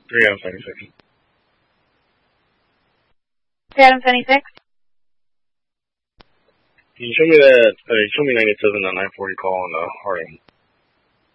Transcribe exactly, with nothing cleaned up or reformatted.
three Adam seventy-six. three Adam seventy-six. Can you show me that, uh, show me ninety-seven, that nine forty call on the Harding?